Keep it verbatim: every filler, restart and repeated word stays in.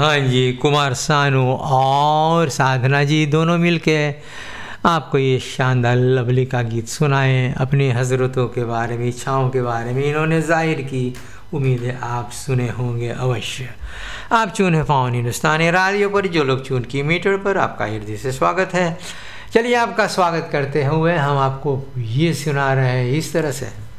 हाँ जी, कुमार सानू और साधना जी दोनों मिलके आपको ये शानदार लवली का गीत सुनाएं, अपनी हज़रतों के बारे में, इच्छाओं के बारे में इन्होंने जाहिर की। उम्मीद है आप सुने होंगे अवश्य। आप चुने पावन हिंदुस्तानी रेडियो पर, जो लोग चुन की मीटर पर, आपका हृदय से स्वागत है। चलिए आपका स्वागत करते हुए हम आपको ये सुना रहे हैं इस तरह से।